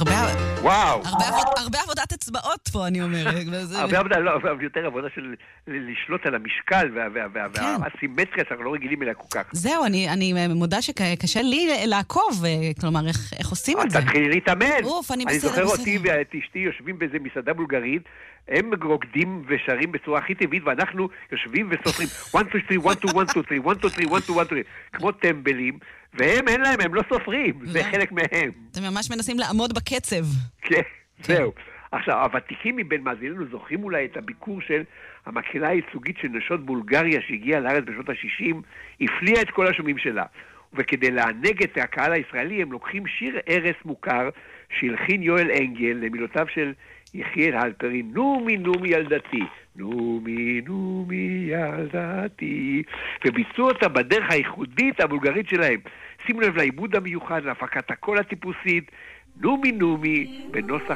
וואו. הרבה עבודת אצבעות פה, אני אומרת. הרבה עבודה, לא, אבל יותר עבודה של לשלוט על המשקל והסימטריה שאנחנו לא רגילים אליה כל כך. זהו, אני מודה שקשה לי לעקוב, כלומר, איך עושים את זה. תתחילי להתאמן. אני בסדר. אני זוכר אותי ואת אשתי יושבים באיזה מסעדה בולגרית, הם רוקדים ושרים בצורה הכי טבעית, ואנחנו יושבים וסופרים 1, 2, 3, 1, 2, 1, 2, 3, 1, 2, 3, 1, 2, 1, 3, כמו טמבלים, והם אין להם, הם לא סופרים, זה חלק מהם. אתם ממש מנסים לעמוד בקצב. כן, זהו. עכשיו, הוותיקים מבין מאזיננו זוכרים אולי את הביקור של המקהלה הייצוגית של נשות בולגריה שהגיעה לארץ בשנות ה-60, הפליאה את כל השומעים שלה. וכדי לענג את הקהל הישראלי הם לוקחים שיר ערש מוכר שהלחין יואל אנגל למילותיו של יחיאל הלפרין, נומי נומי ילדתי, נומי נומי ילדתי, וביצעו אותה בדרך הייחודית הבולגרית שלהם. שימו לב לעיבוד המיוחד, להפקת הקול הטיפוסית, נומי נומי בנוסח